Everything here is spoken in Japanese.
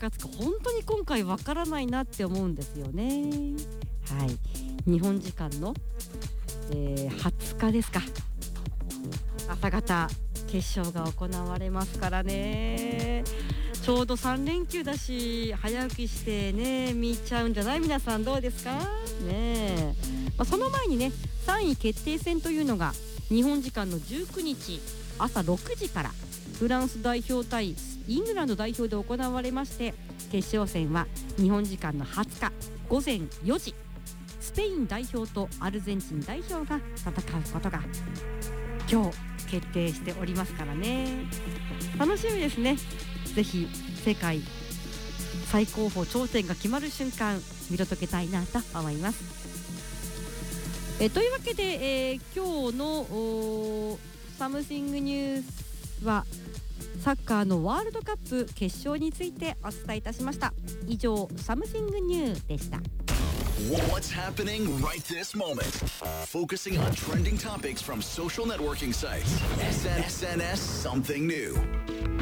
がつく本当に今回わからないなって思うんですよね。はい、日本時間の、20日ですか、朝方決勝が行われますからね。ちょうど3連休だし早起きしてね見ちゃうんじゃない？皆さんどうですかね。その前にね3位決定戦というのが日本時間の19日朝6時からフランス代表対イングランド代表で行われまして、決勝戦は日本時間の20日午前4時スペイン代表とアルゼンチン代表が戦うことが今日決定しておりますからね。楽しみですね。ぜひ世界最高峰頂点が決まる瞬間見届けたいなと思います。というわけで、今日のサムシングニュースはサッカーのワールドカップ決勝についてお伝えいたしました。以上サムシングニューでした。 What's happening right this moment? Focusing on trending topics from social networking sites. SNS Something New.